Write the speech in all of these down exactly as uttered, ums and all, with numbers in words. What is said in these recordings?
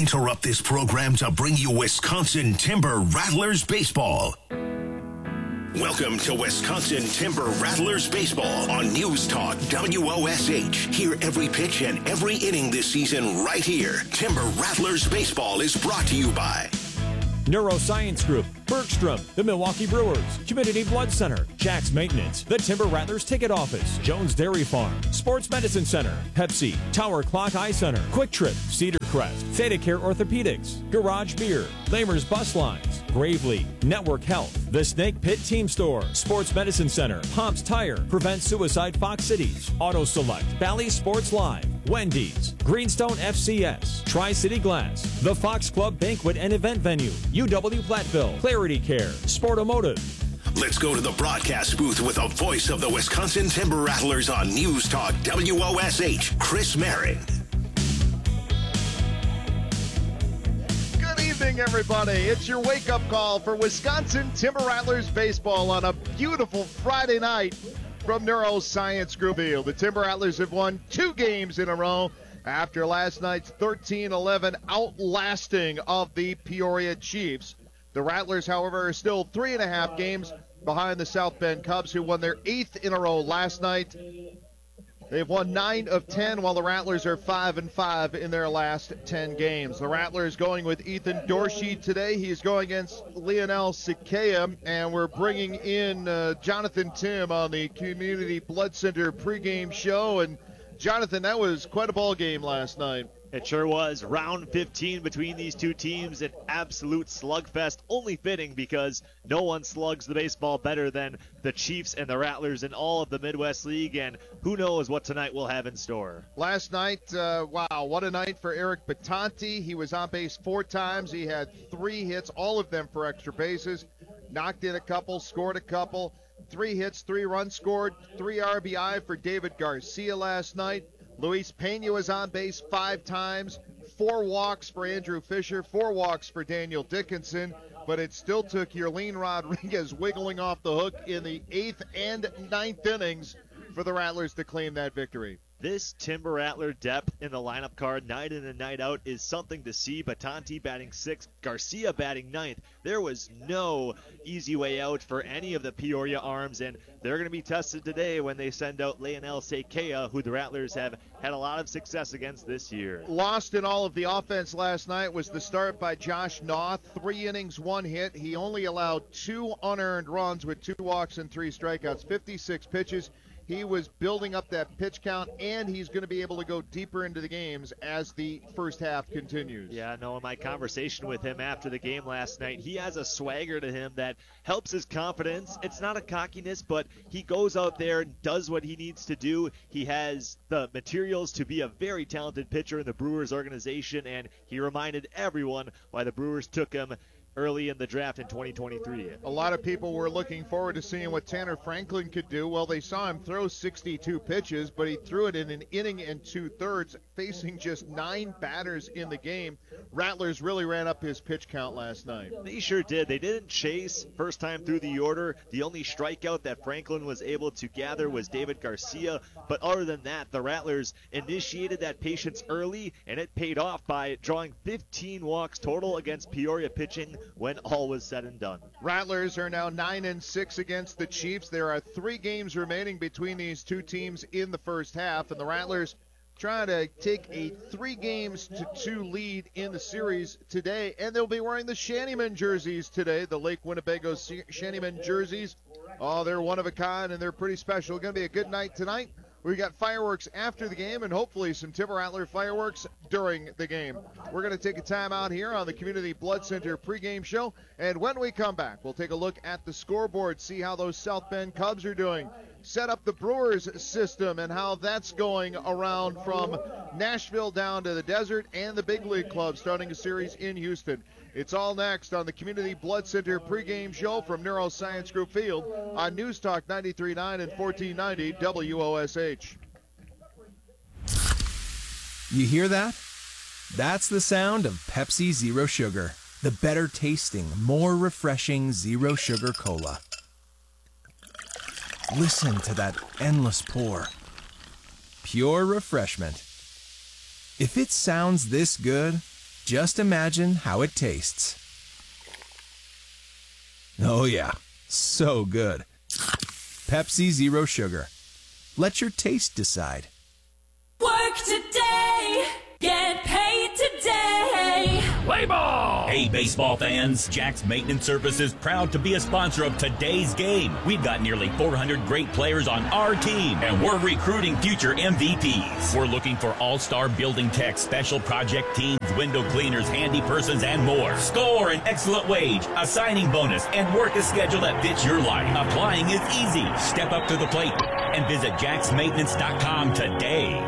interrupt this program to bring you Wisconsin Timber Rattlers baseball. Welcome to Wisconsin Timber Rattlers baseball on News Talk W O S H. Hear every pitch and every inning this season right here. Timber Rattlers baseball is brought to you by Neuroscience Group, Bergstrom, the Milwaukee Brewers, Community Blood Center, Jack's Maintenance, the Timber Rattlers Ticket Office, Jones Dairy Farm, Sports Medicine Center, Pepsi, Tower Clock Eye Center, Quick Trip, Cedar Crest, Theta Care Orthopedics, Garage Beer, Lamer's Bus Lines, Gravely, Network Health, The Snake Pit Team Store, Sports Medicine Center, Hobbs Tire, Prevent Suicide Fox Cities, Auto Select, Valley Sports Live, Wendy's, Greenstone F C S, Tri-City Glass, the Fox Club Banquet and Event Venue, U W Platteville, Clarity Care, Sportomotive. Let's go to the broadcast booth with the voice of the Wisconsin Timber Rattlers on News Talk W O S H, Chris Marin. Good evening, everybody. It's your wake-up call for Wisconsin Timber Rattlers baseball on a beautiful Friday night from Neuroscience Group Field. The Timber Rattlers have won two games in a row after last night's thirteen eleven outlasting of the Peoria Chiefs. The Rattlers, however, are still three and a half games behind the South Bend Cubs, who won their eighth in a row last night. They've won nine of ten, while the Rattlers are five and five in their last ten games. The Rattlers going with Ethan Dorsey today. He's going against Leonel Sikea, and we're bringing in uh, Jonathan Tim on the Community Blood Center pregame show. And Jonathan, that was quite a ball game last night. It sure was. Round fifteen between these two teams, an absolute slugfest, only fitting because no one slugs the baseball better than the Chiefs and the Rattlers in all of the Midwest League, and who knows what tonight will have in store. Last night, uh, wow, what a night for Eric Batanti. He was on base four times. He had three hits, all of them for extra bases, knocked in a couple, scored a couple, three hits, three runs scored, three R B I for David Garcia last night. Luis Pena was on base five times, four walks for Andrew Fisher, four walks for Daniel Dickinson, but it still took Yerlin Rodriguez wiggling off the hook in the eighth and ninth innings for the Rattlers to claim that victory. This Timber Rattler depth in the lineup card night in and night out is something to see. Batanti batting sixth, Garcia batting ninth. There was no easy way out for any of the Peoria arms, and they're going to be tested today when they send out Leonel Sikea, who the Rattlers have had a lot of success against this year. Lost in all of the offense last night was the start by Josh Noth. Three innings, one hit. He only allowed two unearned runs with two walks and three strikeouts, fifty-six pitches. He was building up that pitch count, and he's going to be able to go deeper into the games as the first half continues. Yeah, no, in my conversation with him after the game last night, he has a swagger to him that helps his confidence. It's not a cockiness, but he goes out there and does what he needs to do. He has the materials to be a very talented pitcher in the Brewers organization, and he reminded everyone why the Brewers took him early in the draft in twenty twenty-three. A lot of people were looking forward to seeing what Tanner Franklin could do. Well, they saw him throw sixty-two pitches, but he threw it in an inning and two-thirds, facing just nine batters in the game. Rattlers really ran up his pitch count last night. They sure did. They didn't chase first time through the order. The only strikeout that Franklin was able to gather was David Garcia, but other than that, the Rattlers initiated that patience early, and it paid off by drawing fifteen walks total against Peoria pitching when all was said and done. Rattlers are now nine and six against the Chiefs. There are three games remaining between these two teams in the first half, and the Rattlers trying to take a three games to two lead in the series today, and they'll be wearing the Shannyman jerseys today, the Lake Winnebago Shannyman jerseys. Oh, they're one of a kind, and they're pretty special. Going to be a good night tonight. We got fireworks after the game and hopefully some Timber Rattler fireworks during the game. We're going to take a time out here on the Community Blood Center pregame show, and when we come back, we'll take a look at the scoreboard, see how those South Bend Cubs are doing, set up the Brewers system and how that's going around from Nashville down to the desert, and the big league club starting a series in Houston. It's all next on the Community Blood Center pregame show from Neuroscience Group Field on News Talk ninety-three point nine and fourteen ninety W O S H. You hear that? That's the sound of Pepsi Zero Sugar, the better tasting, more refreshing Zero Sugar Cola. Listen to that endless pour. Pure refreshment. If it sounds this good, Just imagine how it tastes. Oh yeah, so good. Pepsi Zero Sugar. Let your taste decide. Work today, get paid today. Play ball! Hey, baseball fans, Jack's Maintenance Service is proud to be a sponsor of today's game. We've got nearly four hundred great players on our team, and we're recruiting future M V Ps. We're looking for all-star building techs, special project teams, window cleaners, handy persons, and more. Score an excellent wage, a signing bonus, and work a schedule that fits your life. Applying is easy. Step up to the plate and visit jacks maintenance dot com today.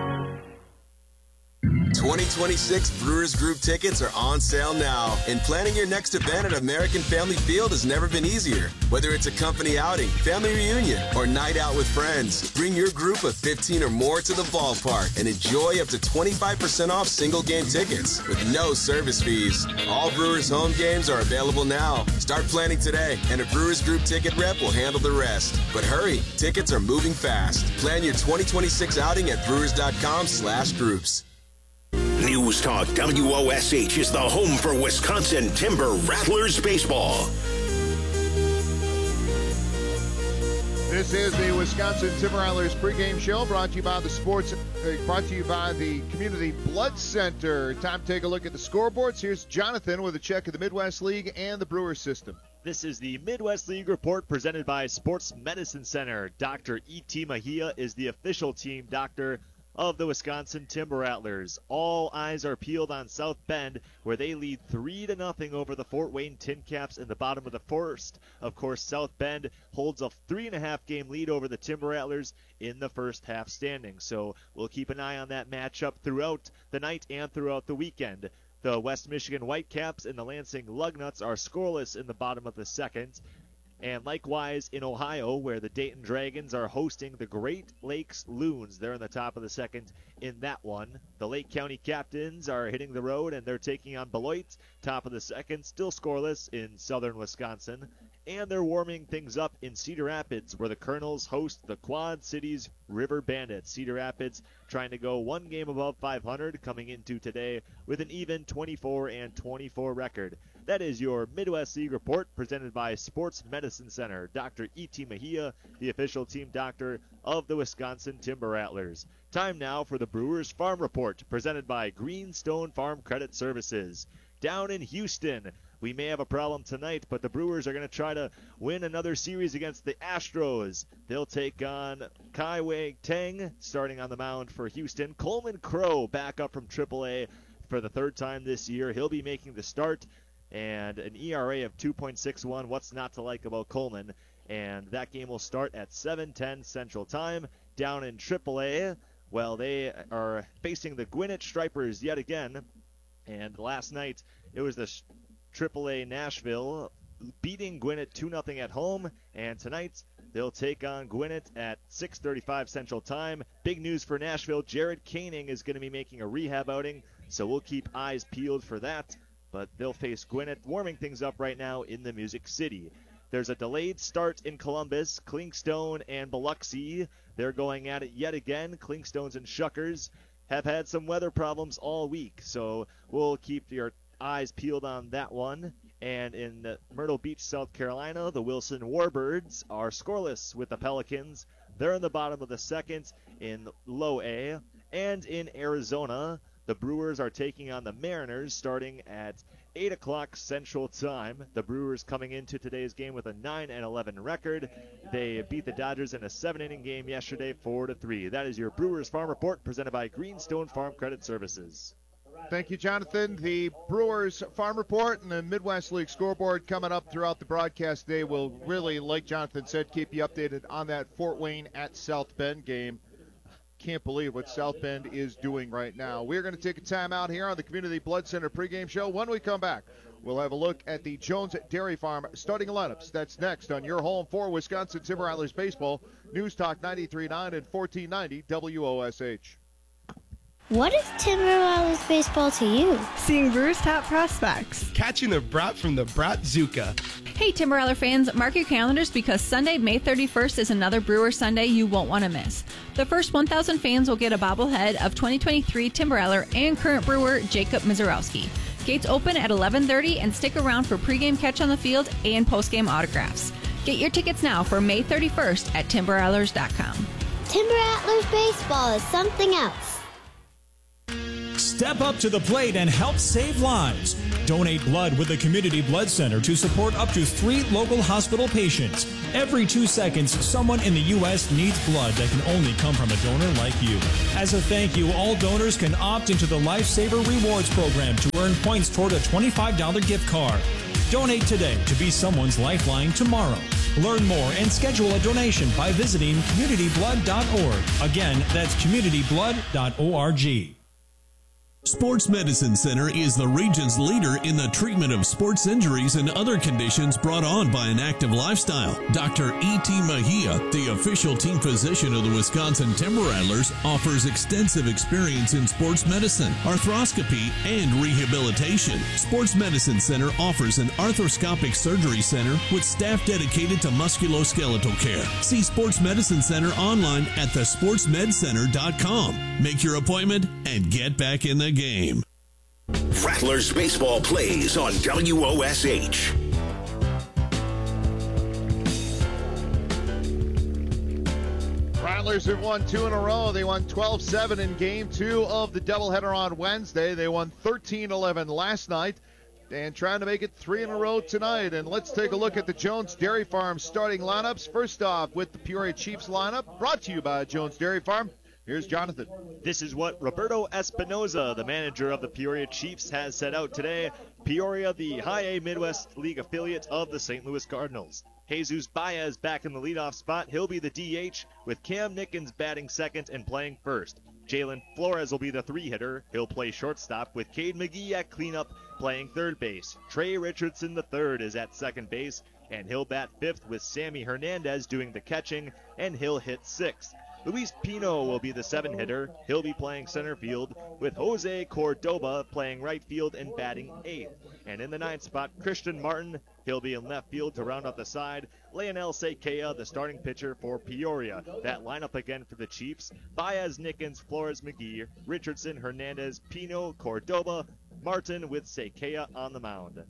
twenty twenty-six Brewers Group tickets are on sale now, and planning your next event at American Family Field has never been easier. Whether it's a company outing, family reunion, or night out with friends, bring your group of fifteen or more to the ballpark and enjoy up to twenty-five percent off single game tickets with no service fees. All Brewers home games are available now. Start planning today, and a Brewers Group ticket rep will handle the rest. But hurry, tickets are moving fast. Plan your twenty twenty-six outing at brewers dot com slash groups. News Talk W O S H is the home for Wisconsin Timber Rattlers baseball. This is the Wisconsin Timber Rattlers pregame show, brought to you by the sports, uh, brought to you by the Community Blood Center. Time to take a look at the scoreboards. Here's Jonathan with a check of the Midwest League and the Brewers system. This is the Midwest League report presented by Sports Medicine Center. Doctor E T. Mejia is the official team doctor of the Wisconsin Timber Rattlers. All eyes are peeled on South Bend, where they lead three to nothing over the Fort Wayne Tin Caps in the bottom of the first. Of course, South Bend holds a three and a half game lead over the Timber Rattlers in the first half standing. So we'll keep an eye on that matchup throughout the night and throughout the weekend. The West Michigan Whitecaps and the Lansing Lugnuts are scoreless in the bottom of the second. And likewise in Ohio, where the Dayton Dragons are hosting the Great Lakes Loons. They're in the top of the second in that one. The Lake County Captains are hitting the road, and they're taking on Beloit. Top of the second, still scoreless in southern Wisconsin. And they're warming things up in Cedar Rapids, where the Colonels host the Quad Cities River Bandits. Cedar Rapids trying to go one game above five hundred, coming into today with an even twenty-four and twenty-four record. That is your Midwest League report presented by Sports Medicine Center. Doctor E T. Mejia, the official team doctor of the Wisconsin Timber Rattlers. Time now for the Brewers Farm Report presented by Greenstone Farm Credit Services. Down in Houston, we may have a problem tonight, but the Brewers are going to try to win another series against the Astros. They'll take on Kai Wei Teng starting on the mound for Houston. Coleman Crow back up from triple A for the third time this year. He'll be making the start. And an E R A of two point six one. What's not to like about Coleman? And that game will start at seven ten Central Time down in triple A. Well, they are facing the Gwinnett Stripers yet again. And last night, it was the triple A Nashville beating Gwinnett two nothing at home. And tonight, they'll take on Gwinnett at six thirty-five Central Time. Big news for Nashville. Jared Koenig is going to be making a rehab outing, so we'll keep eyes peeled for that. But they'll face Gwinnett, warming things up right now in the Music City. There's a delayed start in Columbus. Clingstone and Biloxi, they're going at it yet again. Clingstones and Shuckers have had some weather problems all week, so we'll keep your eyes peeled on that one. And in Myrtle Beach, South Carolina, the Wilson Warbirds are scoreless with the Pelicans. They're in the bottom of the second in low A. And in Arizona, the Brewers are taking on the Mariners starting at eight o'clock Central Time. The Brewers coming into today's game with a nine and eleven record. They beat the Dodgers in a seven-inning game yesterday, four to three. That is your Brewers Farm Report presented by Greenstone Farm Credit Services. Thank you, Jonathan. The Brewers Farm Report and the Midwest League scoreboard coming up throughout the broadcast day will really, like Jonathan said, keep you updated on that Fort Wayne at South Bend game. Can't believe what South Bend is doing right now. We're going to take a time out here on the Community Blood Center pregame show. When we come back, we'll have a look at the Jones Dairy Farm starting lineups. That's next on your home for Wisconsin Timber Rattlers baseball. News Talk ninety-three point nine and fourteen ninety W O S H. What is Timber Rattlers baseball to you? Seeing Brewers top prospects. Catching the brat from the Bratzuka. Hey, Timber Rattler fans, mark your calendars because Sunday, May thirty-first is another Brewer Sunday you won't want to miss. The first one thousand fans will get a bobblehead of twenty twenty-three Timber Rattler and current Brewer Jacob Mizorowski. Gates open at eleven thirty and stick around for pregame catch on the field and postgame autographs. Get your tickets now for May thirty-first at timber rattlers dot com. Timber Rattlers baseball is something else. Step up to the plate and help save lives. Donate blood with the Community Blood Center to support up to three local hospital patients. Every two seconds, someone in the U S needs blood that can only come from a donor like you. As a thank you, all donors can opt into the Lifesaver Rewards program to earn points toward a twenty-five dollars gift card. Donate today to be someone's lifeline tomorrow. Learn more and schedule a donation by visiting community blood dot org. Again, that's community blood dot org. Sports Medicine Center is the region's leader in the treatment of sports injuries and other conditions brought on by an active lifestyle. Doctor E T. Mejia, the official team physician of the Wisconsin Timber Rattlers, offers extensive experience in sports medicine, arthroscopy, and rehabilitation. Sports Medicine Center offers an arthroscopic surgery center with staff dedicated to musculoskeletal care. See Sports Medicine Center online at the sports med center dot com. Make your appointment and get back in the game. Rattlers baseball plays on W O S H. Rattlers have won two in a row. They won twelve seven in game two of the doubleheader on Wednesday. They won thirteen eleven last night and trying to make it three in a row tonight. And let's take a look at the Jones Dairy Farm starting lineups. First off, with the Peoria Chiefs lineup, brought to you by Jones Dairy Farm. Here's Jonathan. This is what Roberto Espinoza, the manager of the Peoria Chiefs, has set out today. Peoria, the High A Midwest League affiliate of the Saint Louis Cardinals. Jesus Baez back in the leadoff spot. He'll be the D H, with Cam Nickens batting second and playing first. Jalen Flores will be the three-hitter. He'll play shortstop, with Cade McGee at cleanup playing third base. Trey Richardson the third is at second base, and he'll bat fifth, with Sammy Hernandez doing the catching, and he'll hit sixth. Luis Pino will be the seven-hitter. He'll be playing center field, with Jose Cordoba playing right field and batting eighth. And in the ninth spot, Christian Martin. He'll be in left field to round out the side. Leonel Sequeira, the starting pitcher for Peoria. That lineup again for the Chiefs: Baez, Nickens, Flores, McGee, Richardson, Hernandez, Pino, Cordoba, Martin, with Sequeira on the mound.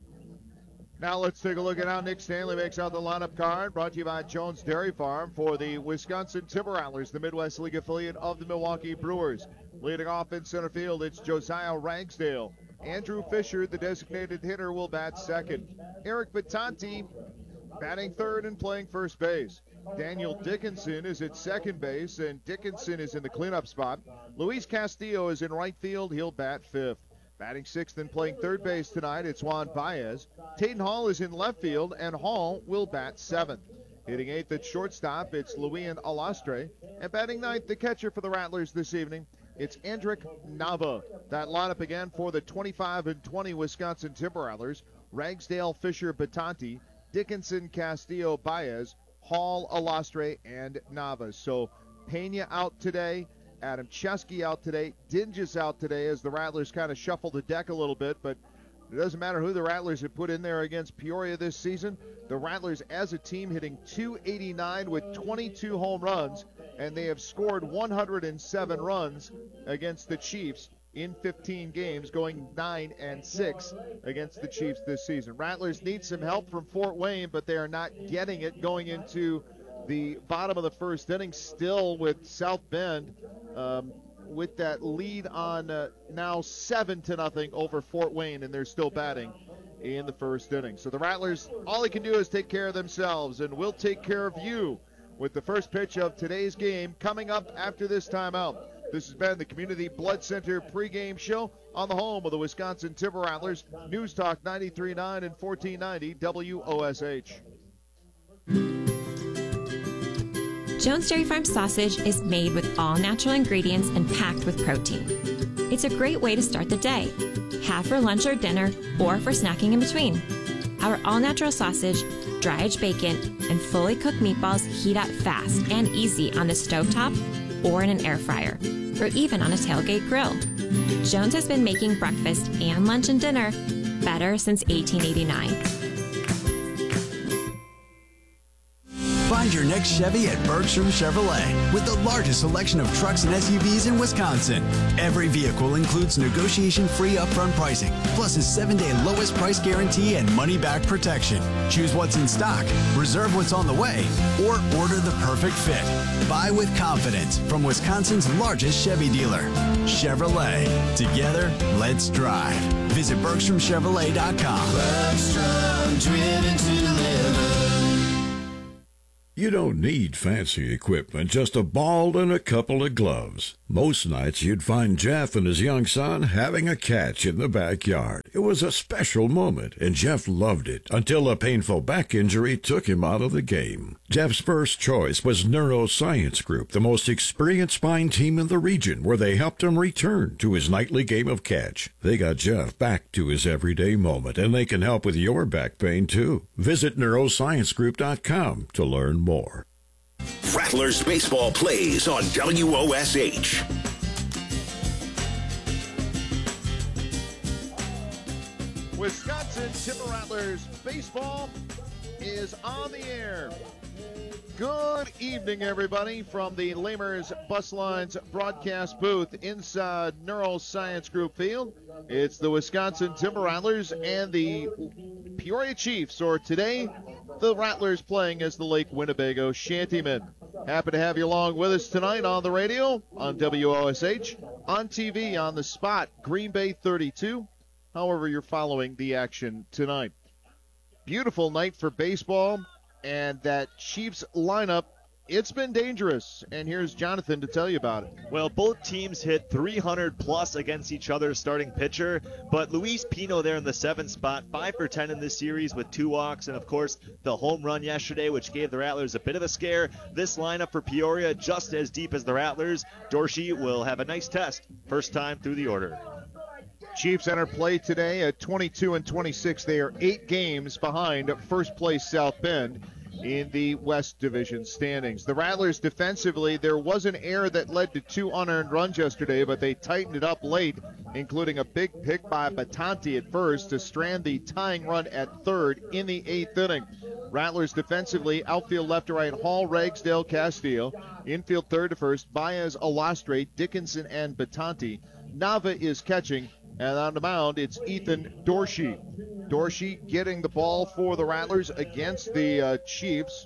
Now let's take a look at how Nick Stanley makes out the lineup card, brought to you by Jones Dairy Farm for the Wisconsin Timber Rattlers, the Midwest League affiliate of the Milwaukee Brewers. Leading off in center field, it's Josiah Ragsdale. Andrew Fisher, the designated hitter, will bat second. Eric Batanti batting third and playing first base. Daniel Dickinson is at second base, and Dickinson is in the cleanup spot. Luis Castillo is in right field. He'll bat fifth. Batting sixth and playing third base tonight, it's Juan Baez. Tayton Hall is in left field, and Hall will bat seventh. Hitting eighth at shortstop, it's Luian Alastre. And batting ninth, the catcher for the Rattlers this evening, it's Andrick Nava. That lineup again for the twenty-five and twenty Wisconsin Timber Rattlers: Ragsdale, Fisher, Batanti, Dickinson, Castillo, Baez, Hall, Alastre, and Nava. So Pena out today. Adam Chesky out today. Dinges out today as the Rattlers kind of shuffle the deck a little bit, but it doesn't matter who the Rattlers have put in there against Peoria this season. The Rattlers as a team hitting two eighty-nine with twenty-two home runs, and they have scored one hundred seven runs against the Chiefs in fifteen games, going nine and six against the Chiefs this season. Rattlers need some help from Fort Wayne, but they are not getting it going into the bottom of the first inning, still with South Bend um, with that lead on uh, now seven to nothing over Fort Wayne, and they're still batting in the first inning. So the Rattlers, all they can do is take care of themselves, and we'll take care of you with the first pitch of today's game coming up after this timeout. This has been the Community Blood Center pregame show on the home of the Wisconsin Timber Rattlers, News Talk ninety-three point nine and fourteen ninety W O S H. Jones Dairy Farm sausage is made with all natural ingredients and packed with protein. It's a great way to start the day. Have for lunch or dinner, or for snacking in between. Our all-natural sausage, dry-aged bacon, and fully cooked meatballs heat up fast and easy on the stovetop or in an air fryer, or even on a tailgate grill. Jones has been making breakfast and lunch and dinner better since eighteen eighty-nine. Find your next Chevy at Bergstrom Chevrolet with the largest selection of trucks and S U Vs in Wisconsin. Every vehicle includes negotiation-free upfront pricing, plus a seven-day lowest price guarantee and money-back protection. Choose what's in stock, reserve what's on the way, or order the perfect fit. Buy with confidence from Wisconsin's largest Chevy dealer. Chevrolet. Together, let's drive. Visit Bergstrom Chevrolet dot com. Bergstrom, driven to deliver. You don't need fancy equipment, just a ball and a couple of gloves. Most nights you'd find Jeff and his young son having a catch in the backyard. It was a special moment, and Jeff loved it until a painful back injury took him out of the game. Jeff's first choice was Neuroscience Group, the most experienced spine team in the region, where they helped him return to his nightly game of catch. They got Jeff back to his everyday moment, and they can help with your back pain, too. Visit neuroscience group dot com to learn more. Rattlers baseball plays on W O S H. Wisconsin Timber Rattlers baseball is on the air. Good evening, everybody, from the Lamers Bus Lines broadcast booth inside Neuroscience Group Field. It's the Wisconsin Timber Rattlers and the Peoria Chiefs, or today, the Rattlers playing as the Lake Winnebago Shantymen. Happy to have you along with us tonight on the radio, on W O S H, on T V, on the spot, Green Bay thirty-two, however you're following the action tonight. Beautiful night for baseball, and that Chiefs lineup, it's been dangerous, and here's Jonathan to tell you about it. Well, both teams hit three hundred plus against each other's starting pitcher, but Luis Pino there in the seventh spot, five for ten in this series with two walks, and of course the home run yesterday, which gave the Rattlers a bit of a scare. This lineup for Peoria just as deep as the Rattlers. Dorsey will have a nice test, first time through the order. Chiefs enter play today at twenty-two and twenty-six. They are eight games behind first place South Bend in the West Division standings. The Rattlers defensively, there was an error that led to two unearned runs yesterday, but they tightened it up late, including a big pick by Batanti at first to strand the tying run at third in the eighth inning. Rattlers defensively, outfield left to right, Hall, Ragsdale, Castillo. Infield third to first, Baez, Alastre, Dickinson, and Batanti. Nava is catching, and on the mound, it's Ethan Dorsey. Dorsey getting the ball for the Rattlers against the uh, Chiefs.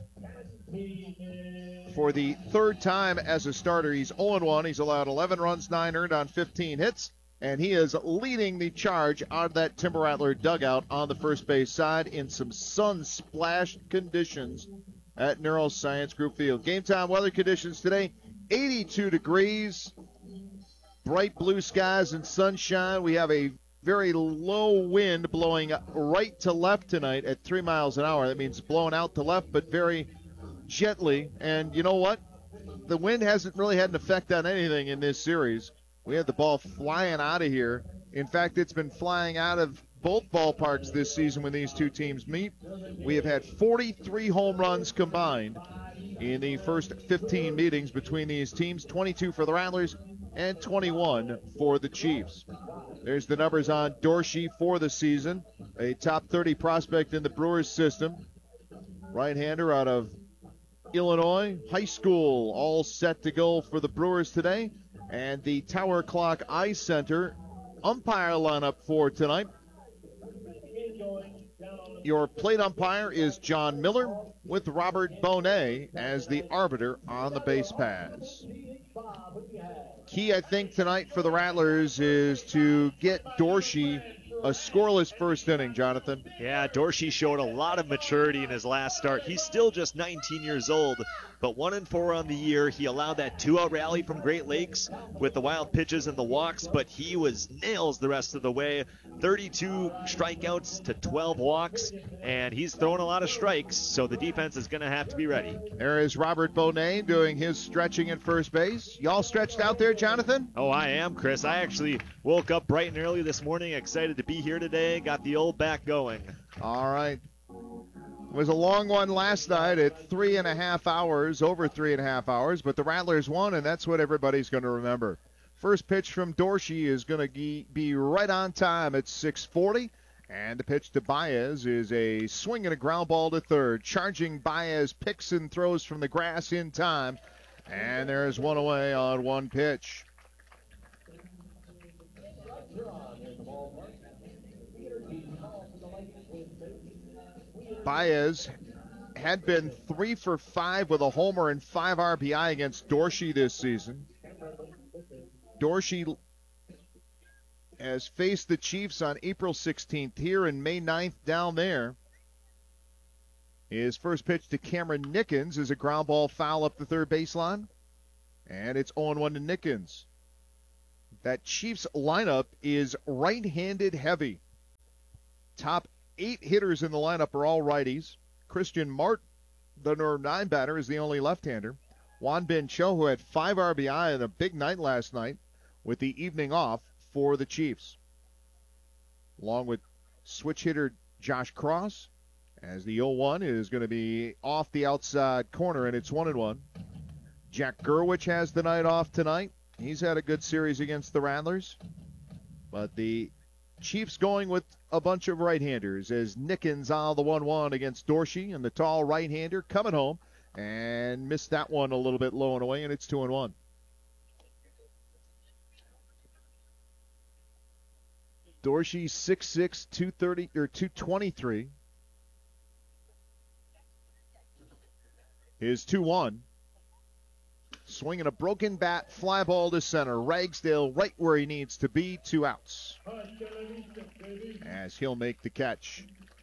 For the third time as a starter, he's oh and one. He's allowed eleven runs, nine earned on fifteen hits, and he is leading the charge out of that Timber Rattler dugout on the first base side in some sun-splashed conditions at Neuroscience Group Field. Game time weather conditions today, eighty-two degrees, bright blue skies and sunshine. We have a very low wind blowing right to left tonight at three miles an hour. That means blowing out to left, but very gently. And you know what? The wind hasn't really had an effect on anything in this series. We had the ball flying out of here. In fact, it's been flying out of both ballparks this season when these two teams meet. We have had forty-three home runs combined in the first fifteen meetings between these teams, twenty-two for the Rattlers and twenty-one for the Chiefs. There's the numbers on Dorsey for the season, a top thirty prospect in the Brewers system. Right-hander out of Illinois high school, all set to go for the Brewers today. And the Tower Clock Ice Center umpire lineup for tonight. Your plate umpire is John Miller with Robert Bonet as the arbiter on the base paths. Key, I think, tonight for the Rattlers is to get Dorsey a scoreless first inning, Jonathan. Yeah, Dorsey showed a lot of maturity in his last start. He's still just nineteen years old, but one and four on the year. He allowed that two-out rally from Great Lakes with the wild pitches and the walks, but he was nails the rest of the way. thirty-two strikeouts to twelve walks, and he's throwing a lot of strikes, so the defense is going to have to be ready. There is Robert Bonet doing his stretching at first base. Y'all stretched out there, Jonathan? Oh, I am, Chris. I actually woke up bright and early this morning, excited to be here today. Got the old back going. All right. It was a long one last night at three and a half hours, over three and a half hours, but the Rattlers won, and that's what everybody's going to remember. First pitch from Dorsey is going to be right on time at six forty, And the pitch to Baez is a swing and a ground ball to third. Charging Baez picks and throws from the grass in time. And there's one away on one pitch. Baez had been three for five with a homer and five R B I against Dorsey this season. Dorsey has faced the Chiefs on April sixteenth here and May ninth down there. His first pitch to Cameron Nickens is a ground ball foul up the third baseline. And it's oh one to Nickens. That Chiefs lineup is right-handed heavy. Top eight hitters in the lineup are all righties. Christian Mart, the number nine batter, is the only left-hander. Juan Ben Cho, who had five R B I and a big night last night with the evening off for the Chiefs. Along with switch hitter Josh Cross, as the oh one is going to be off the outside corner, and it's one and one. Jack Gerwich has the night off tonight. He's had a good series against the Rattlers. But the Chiefs going with a bunch of right-handers as Nickens on the one one against Dorsey, and the tall right-hander coming home and missed that one a little bit low and away, and it's two and one. Dorsey six six, two thirty or two twenty-three. Is two one. Swinging a broken bat, fly ball to center. Ragsdale right where he needs to be, two outs. As he'll make the catch.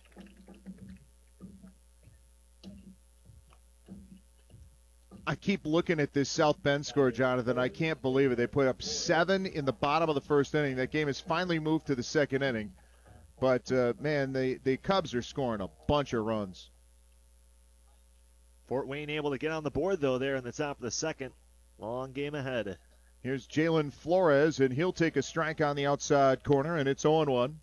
I keep looking at this South Bend score, Jonathan. I can't believe it. They put up seven in the bottom of the first inning. That game has finally moved to the second inning. But, uh, man, the, the Cubs are scoring a bunch of runs. Fort Wayne able to get on the board, though, there in the top of the second. Long game ahead. Here's Jalen Flores, and he'll take a strike on the outside corner, and it's oh one.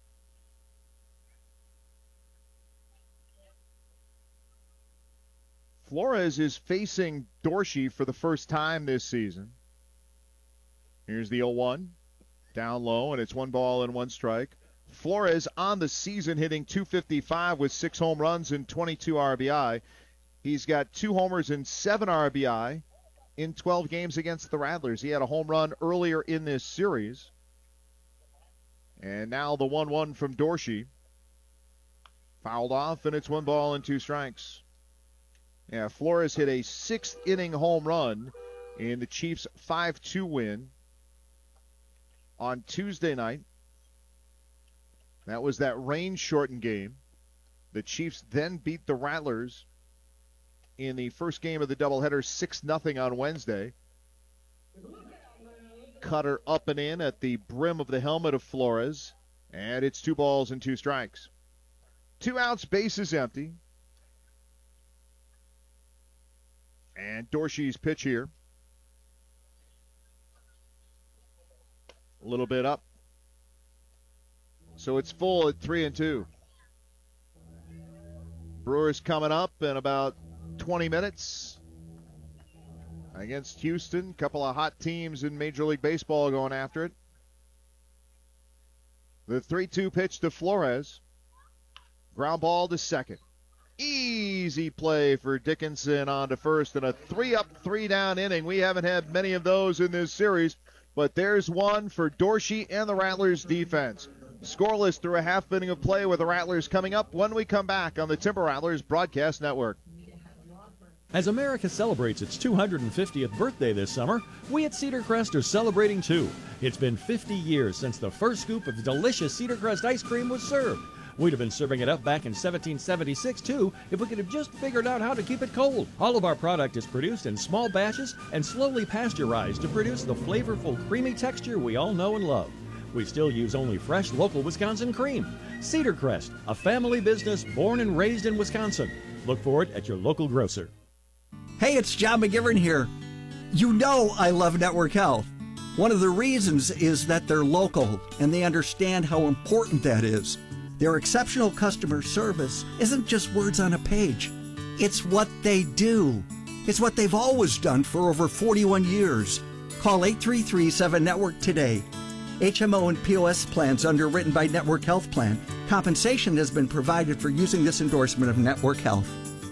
Flores is facing Dorsey for the first time this season. Here's the oh one. Down low, and it's one ball and one strike. Flores on the season hitting two fifty-five with six home runs and twenty-two R B I. He's got two homers and seven R B I in twelve games against the Rattlers. He had a home run earlier in this series. And now the one one from Dorsey. Fouled off, and it's one ball and two strikes. Yeah, Flores hit a sixth inning home run in the Chiefs' five two win on Tuesday night. That was that rain-shortened game. The Chiefs then beat the Rattlers in the first game of the doubleheader, six nothing on Wednesday. Cutter up and in at the brim of the helmet of Flores, and it's two balls and two strikes. Two outs, bases empty. And Dorsey's pitch here. A little bit up. So it's full at three and two. Brewers coming up in about twenty minutes against Houston. Couple of hot teams in Major League Baseball going after it. The three two pitch to Flores. Ground ball to second. Easy play for Dickinson on to first, and a three up, three down inning. We haven't had many of those in this series, but there's one for Dorsey and the Rattlers defense. Scoreless through a half inning of play with the Rattlers coming up when we come back on the Timber Rattlers Broadcast Network. As America celebrates its two hundred fiftieth birthday this summer, we at Cedar Crest are celebrating too. It's been fifty years since the first scoop of delicious Cedar Crest ice cream was served. We'd have been serving it up back in seventeen seventy-six, too, if we could have just figured out how to keep it cold. All of our product is produced in small batches and slowly pasteurized to produce the flavorful, creamy texture we all know and love. We still use only fresh, local Wisconsin cream. Cedar Crest, a family business born and raised in Wisconsin. Look for it at your local grocer. Hey, it's John McGivern here. You know I love Network Health. One of the reasons is that they're local and they understand how important that is. Their exceptional customer service isn't just words on a page. It's what they do. It's what they've always done for over forty-one years. Call eight three three, seven network today. H M O and P O S plans underwritten by Network Health Plan. Compensation has been provided for using this endorsement of Network Health.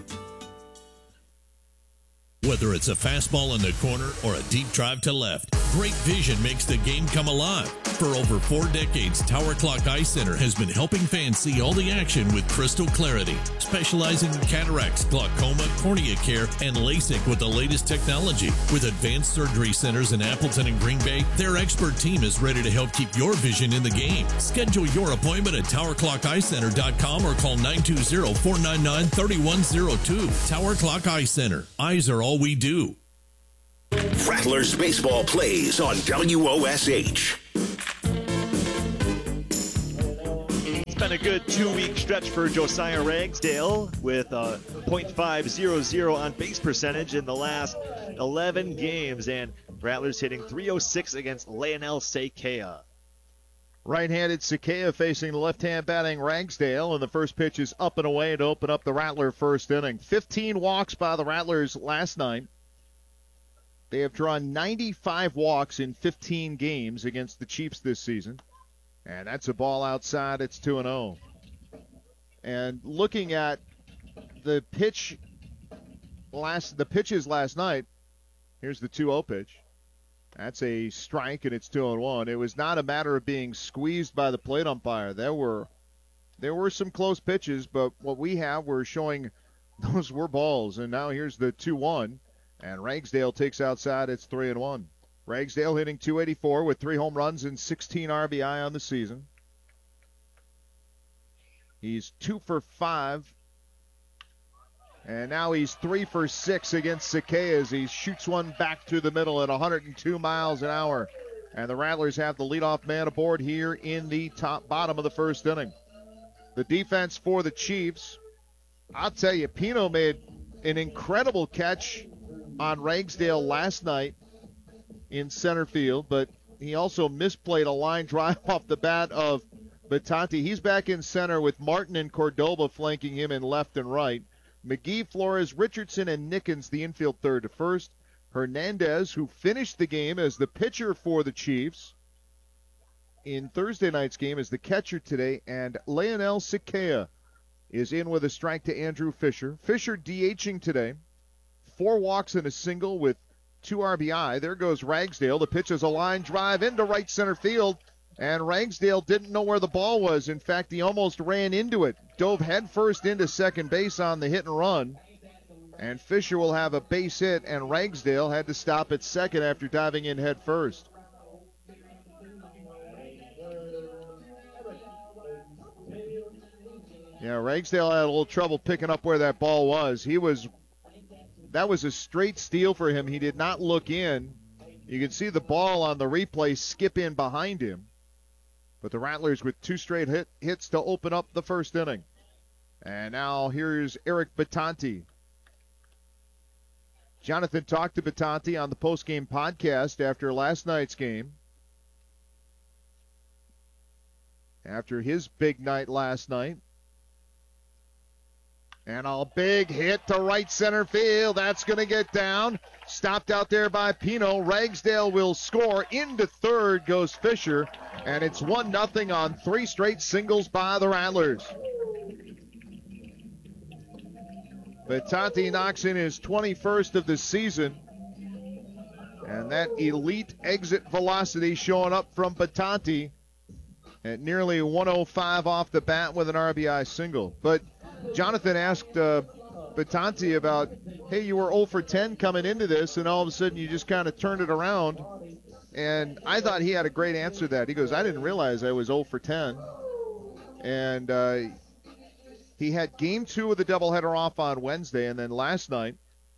Whether it's a fastball in the corner or a deep drive to left, great vision makes the game come alive. For over four decades, Tower Clock Eye Center has been helping fans see all the action with crystal clarity, specializing in cataracts, glaucoma, cornea care, and LASIK with the latest technology. With advanced surgery centers in Appleton and Green Bay, their expert team is ready to help keep your vision in the game. Schedule your appointment at tower clock eye center dot com or call nine two zero, four nine nine, three one zero two. Tower Clock Eye Center. Eyes are all we do. Rattlers baseball plays on W O S H. It's been a good two-week stretch for Josiah Ragsdale with a point five oh on base percentage in the last eleven games, and Rattlers hitting three oh six against Leonel Sakea. Right-handed Sakea facing the left-hand batting Ragsdale, and the first pitch is up and away to open up the Rattler first inning. fifteen walks by the Rattlers last night. They have drawn ninety-five walks in fifteen games against the Chiefs this season. And that's a ball outside. It's two and oh. And looking at the pitch last the pitches last night, here's the two oh pitch. That's a strike, and it's two and one. It was not a matter of being squeezed by the plate umpire. There were there were some close pitches, but what we have, we're showing those were balls. And now here's the two one. And Ragsdale takes outside. It's three and one. Ragsdale hitting two eighty-four with three home runs and sixteen R B I on the season. He's two for five. And now he's three for six against Sakea as he shoots one back through the middle at one hundred two miles an hour. And the Rattlers have the leadoff man aboard here in the top bottom of the first inning. The defense for the Chiefs, I'll tell you, Pino made an incredible catch on Ragsdale last night in center field, but he also misplayed a line drive off the bat of Batanti. He's back in center with Martin and Cordoba flanking him in left and right. McGee, Flores, Richardson, and Nickens the infield third to first. Hernandez, who finished the game as the pitcher for the Chiefs in Thursday night's game, is the catcher today, and Leonel Sakea is in with a strike to Andrew Fisher. Fisher DHing today. Four walks and a single with two R B I. There goes Ragsdale. The pitch is a line drive into right center field, and Ragsdale didn't know where the ball was. In fact, he almost ran into it. Dove headfirst into second base on the hit and run. And Fisher will have a base hit, and Ragsdale had to stop at second after diving in headfirst. Yeah, Ragsdale had a little trouble picking up where that ball was. He was... That was a straight steal for him. He did not look in. You can see the ball on the replay skip in behind him. But the Rattlers with two straight hit, hits to open up the first inning. And now here's Eric Batanti. Jonathan talked to Batanti on the postgame podcast after last night's game. After his big night last night. And a big hit to right center field. That's going to get down. Stopped out there by Pino. Ragsdale will score. Into third goes Fisher. And it's one nothing on three straight singles by the Rattlers. Batanti knocks in his twenty-first of the season. And that elite exit velocity showing up from Batanti at nearly one oh five off the bat with an R B I single. But Jonathan asked uh, Batanti about, hey, you were oh for ten coming into this, and all of a sudden you just kind of turned it around. And I thought he had a great answer to that. He goes, I didn't realize I was oh for ten. And uh, he had game two of the doubleheader off on Wednesday, and then last night,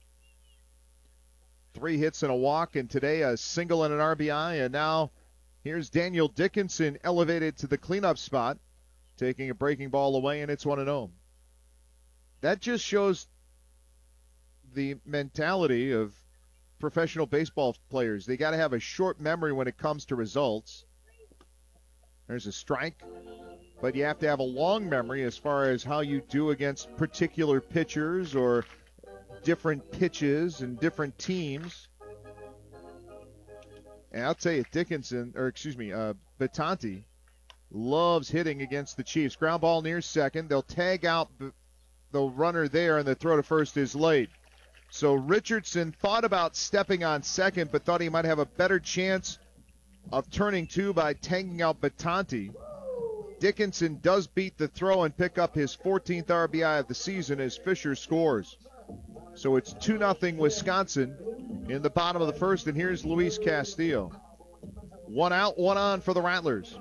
three hits and a walk, and today a single and an R B I. And now here's Daniel Dickinson elevated to the cleanup spot, taking a breaking ball away, and it's one and oh. That just shows the mentality of professional baseball players. They got to have a short memory when it comes to results. There's a strike, but you have to have a long memory as far as how you do against particular pitchers or different pitches and different teams. And I'll tell you, Dickinson, or excuse me, uh, Batanti loves hitting against the Chiefs. Ground ball near second. They'll tag out the runner there, and the throw to first is late. So Richardson thought about stepping on second, but thought he might have a better chance of turning two by tagging out Batanti. Dickinson does beat the throw and pick up his fourteenth R B I of the season as Fisher scores. So it's two nothing Wisconsin in the bottom of the first, and here's Luis Castillo. One out, one on for the Rattlers.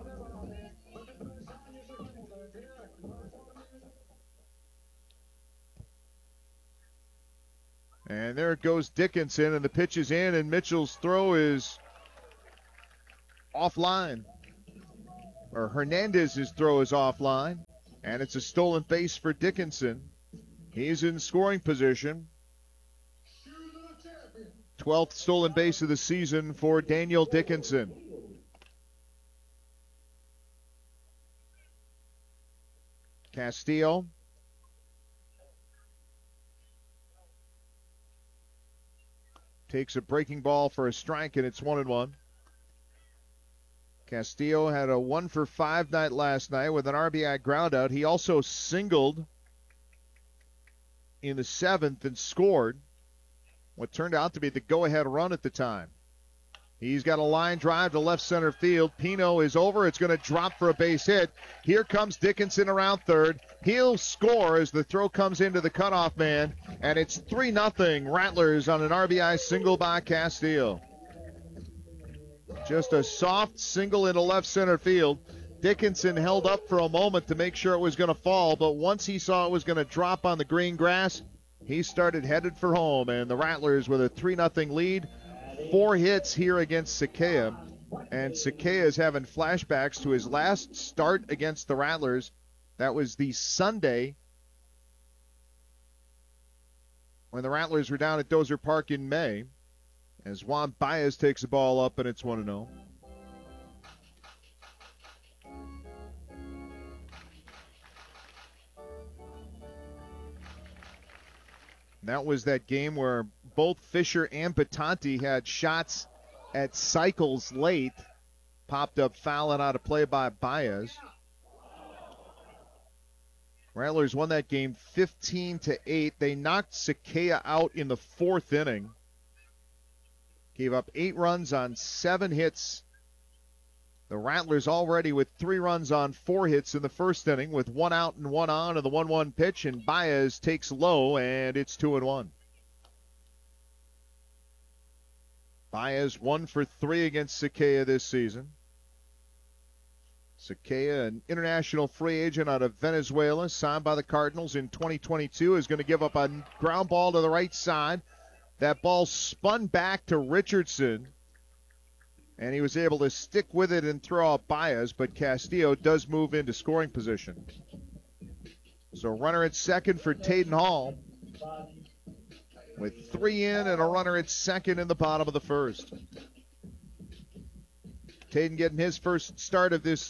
And there goes Dickinson, and the pitch is in, and Mitchell's throw is offline. Or Hernandez's throw is offline, and it's a stolen base for Dickinson. He's in scoring position. twelfth stolen base of the season for Daniel Dickinson. Castillo. Takes a breaking ball for a strike, and it's one and one. Castillo had a one for five night last night with an R B I groundout. He also singled in the seventh and scored what turned out to be the go-ahead run at the time. He's got a line drive to left center field. Pino is over. It's going to drop for a base hit. Here comes Dickinson around third. He'll score as the throw comes into the cutoff man, and it's three nothing Rattlers on an R B I single by Castillo. Just a soft single into left center field. Dickinson held up for a moment to make sure it was going to fall, but once he saw it was going to drop on the green grass, he started headed for home, and the Rattlers with a three nothing lead. Four hits here against Sakea, and Sakea is having flashbacks to his last start against the Rattlers. That was the Sunday when the Rattlers were down at Dozer Park in May, as Juan Baez takes the ball up, and it's one and oh. That was that game where both Fisher and Batanti had shots at cycles late. Popped up foul and out of play by Baez. Rattlers won that game fifteen to eight. They knocked Sakea out in the fourth inning. Gave up eight runs on seven hits. The Rattlers already with three runs on four hits in the first inning with one out and one on and the one one pitch, and Baez takes low, and it's two and one. Baez one for three against Sakea this season. Sakea, an international free agent out of Venezuela, signed by the Cardinals in twenty twenty-two, is going to give up a ground ball to the right side. That ball spun back to Richardson, and he was able to stick with it and throw out Baez, but Castillo does move into scoring position. So runner at second for Taden Hall, with three in and a runner at second in the bottom of the first. Taden getting his first start of this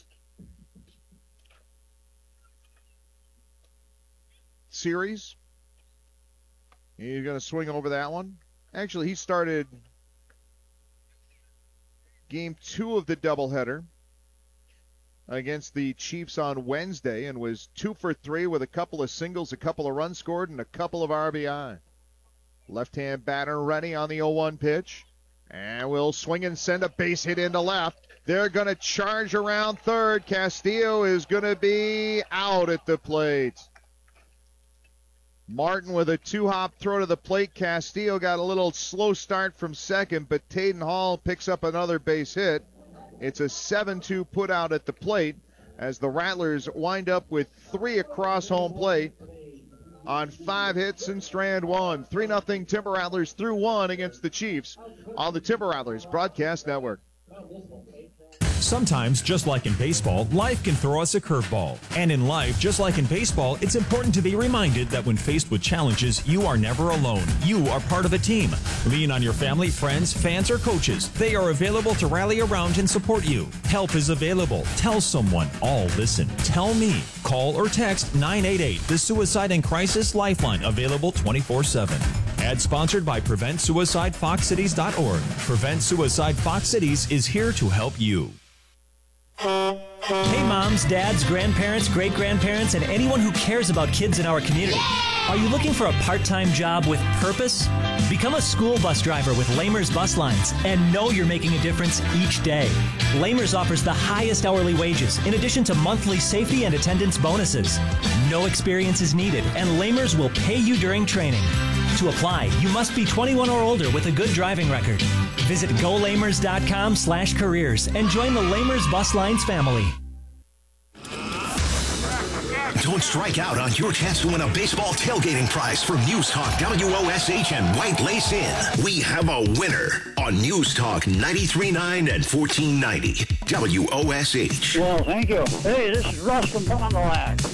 series. He's going to swing over that one. Actually, he started game two of the doubleheader against the Chiefs on Wednesday and was two for three with a couple of singles, a couple of runs scored, and a couple of R B I. Left-hand batter ready on the oh one pitch. And will swing and send a base hit into left. They're going to charge around third. Castillo is going to be out at the plate. Martin with a two-hop throw to the plate. Castillo got a little slow start from second, but Taden Hall picks up another base hit. It's a seven two put out at the plate as the Rattlers wind up with three across home plate on five hits and strand one. three nothing Timber Rattlers through one against the Chiefs on the Timber Rattlers Broadcast Network. Sometimes, just like in baseball, life can throw us a curveball. And in life, just like in baseball, it's important to be reminded that when faced with challenges, you are never alone. You are part of a team. Lean on your family, friends, fans, or coaches. They are available to rally around and support you. Help is available. Tell someone. All listen. Tell me. Call or text nine eight eight, the Suicide and Crisis Lifeline, available twenty-four seven. Ad sponsored by Prevent Suicide Fox Cities dot org. Prevent Suicide Fox Cities is here to help you. Hey moms, dads, grandparents, great-grandparents, and anyone who cares about kids in our community. Are you looking for a part-time job with purpose? Become a school bus driver with Lamers Bus Lines and know you're making a difference each day. Lamers offers the highest hourly wages in addition to monthly safety and attendance bonuses. No experience is needed, and Lamers will pay you during training. To apply, you must be twenty-one or older with a good driving record. Visit golamers.com slash careers and join the Lamers Bus Lines family. Don't strike out on your chance to win a baseball tailgating prize from News Talk W O S H and White Lace Inn. We have a winner on News Talk ninety-three point nine and fourteen ninety W O S H. Well, thank you. Hey, this is Russ from Fond du Lac.